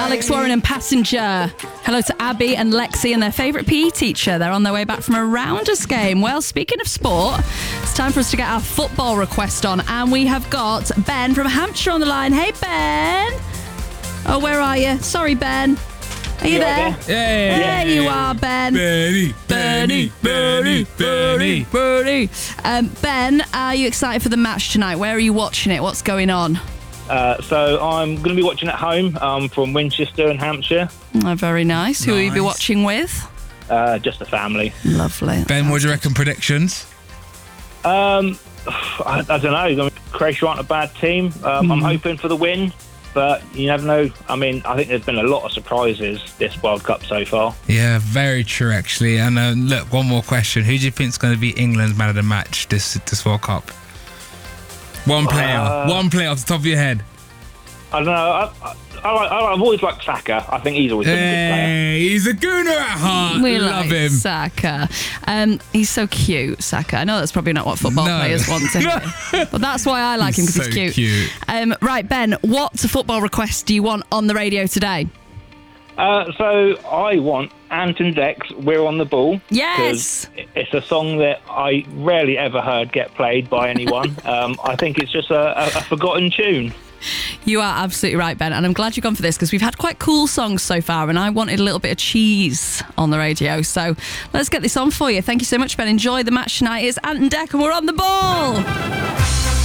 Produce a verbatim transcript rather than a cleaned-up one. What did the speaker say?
Alex Warren and Passenger. Hello to Abby and Lexi and their favourite P E teacher. They're on their way back from a Rounders game. Well, speaking of sport, it's time for us to get our football request on. And we have got Ben from Hampshire on the line. Hey, Ben. Oh, where are you? Sorry, Ben. Are you there? Yeah. There you are, Ben. Benny, Benny, Benny, Benny, Benny. Um, Ben, are you excited for the match tonight? Where are you watching it? What's going on? Uh, so I'm going to be watching at home um, from Winchester in Hampshire. Oh, very nice. Who will you be Nice. watching with? Uh, just a family. Lovely. Ben, what do you reckon predictions? Um, I, I don't know. I mean, Croatia aren't a bad team. Um, I'm hoping for the win, but you never know. I mean, I think there's been a lot of surprises this World Cup so far. Yeah, very true, actually. And uh, look, one more question. Who do you think is going to be England's man of the match this this World Cup? One player. Uh, one player off the top of your head. I don't know. I, I, I, like- I, I've always liked Saka. I think he's always been a good player. Hey, he's a gooner at heart. We Love like him. Saka. Um, he's so cute, Saka. I know that's probably not what football No. players want to hear, but that's why I like him, because He's he's so cute. cute. Um, right, Ben, what football request do you want on the radio today? Uh, so I want Ant and Dex, We're on the Ball. Yes. 'Cause it's a song that I rarely ever heard get played by anyone. um, I think it's just a, a, a forgotten tune. You are absolutely right, Ben, and I'm glad you've gone for this because we've had quite cool songs so far, and I wanted a little bit of cheese on the radio. So let's get this on for you. Thank you so much, Ben. Enjoy the match tonight. It's Ant and Deck, and we're on the ball.